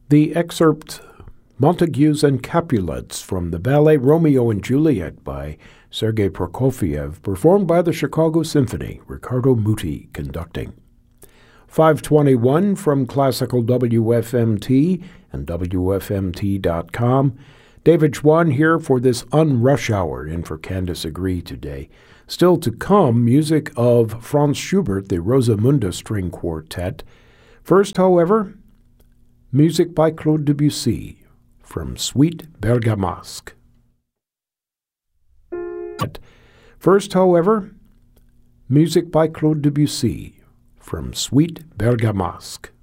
The excerpt Montagues and Capulets from the ballet Romeo and Juliet by Sergei Prokofiev, performed by the Chicago Symphony, Riccardo Muti conducting. 521 from Classical WFMT and WFMT.com. David Schwann here for this unrush hour in for Candace Agree today. Still to come, music of Franz Schubert, the Rosamunde String Quartet. First, however, music by Claude Debussy from Suite Bergamasque. First, however, music by Claude Debussy from Suite Bergamasque.